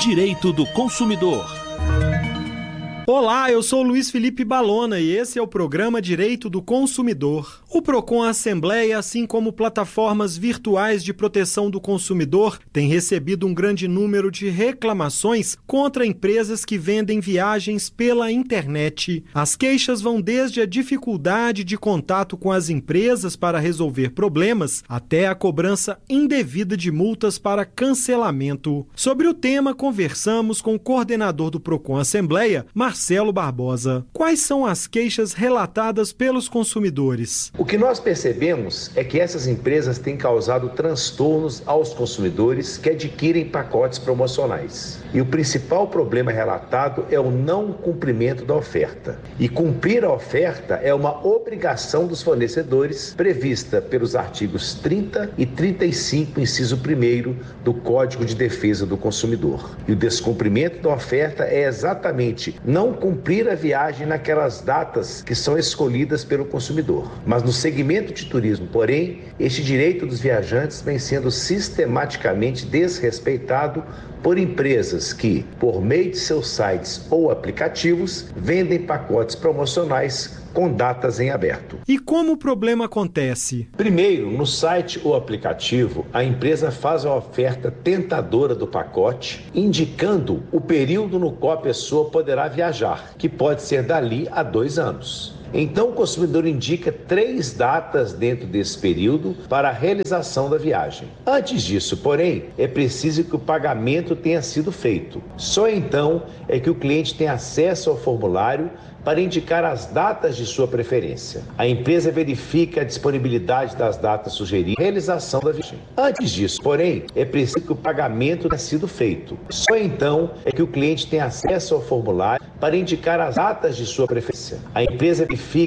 Direito do Consumidor. Olá, eu sou Luiz Felipe Balona e esse é o programa Direito do Consumidor. O Procon Assembleia, assim como plataformas virtuais de proteção do consumidor, tem recebido um grande número de reclamações contra empresas que vendem viagens pela internet. As queixas vão desde a dificuldade de contato com as empresas para resolver problemas, até a cobrança indevida de multas para cancelamento. Sobre o tema, conversamos com o coordenador do Procon Assembleia, Marcelo Barbosa. Quais são as queixas relatadas pelos consumidores? O que nós percebemos é que essas empresas têm causado transtornos aos consumidores que adquirem pacotes promocionais. E o principal problema relatado é o não cumprimento da oferta. E cumprir a oferta é uma obrigação dos fornecedores prevista pelos artigos 30 e 35, inciso 1º do Código de Defesa do Consumidor. E o descumprimento da oferta é exatamente não cumprir a viagem naquelas datas que são escolhidas pelo consumidor. Mas no segmento de turismo, porém, este direito dos viajantes vem sendo sistematicamente desrespeitado por empresas que, por meio de seus sites ou aplicativos, vendem pacotes promocionais com datas em aberto. E como o problema acontece? Primeiro, no site ou aplicativo, a empresa faz a oferta tentadora do pacote, indicando o período no qual a pessoa poderá viajar, que pode ser dali a 2 anos. Então, o consumidor indica 3 datas dentro desse período para a realização da viagem. Antes disso, porém, é preciso que o pagamento tenha sido feito. Só então é que o cliente tem acesso ao formulário para indicar as datas de sua preferência. A empresa verifica a disponibilidade das datas sugeridas para a realização da viagem. Antes disso, porém, é preciso que o pagamento tenha sido feito. Só então é que o cliente tem acesso ao formulário para indicar as datas de sua preferência. A empresa verifica